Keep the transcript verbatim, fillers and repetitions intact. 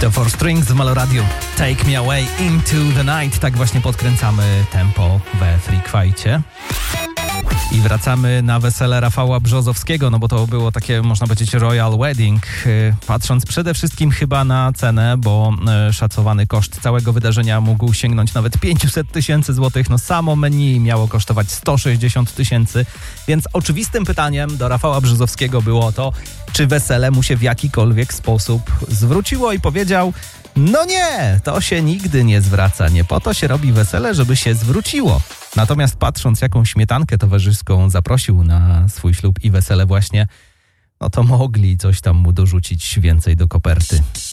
The Four Strings w Meloradiu. Take me away into the night. Tak właśnie podkręcamy tempo we Freak Fajcie. I wracamy na wesele Rafała Brzozowskiego, no bo to było takie, można powiedzieć, royal wedding. Patrząc przede wszystkim chyba na cenę, bo szacowany koszt całego wydarzenia mógł sięgnąć nawet pięćset tysięcy złotych. No samo menu miało kosztować sto sześćdziesiąt tysięcy, więc oczywistym pytaniem do Rafała Brzozowskiego było to, czy wesele mu się w jakikolwiek sposób zwróciło, i powiedział: no nie, to się nigdy nie zwraca, nie po to się robi wesele, żeby się zwróciło. Natomiast patrząc, jaką śmietankę towarzyską zaprosił na swój ślub i wesele właśnie, no to mogli coś tam mu dorzucić więcej do koperty.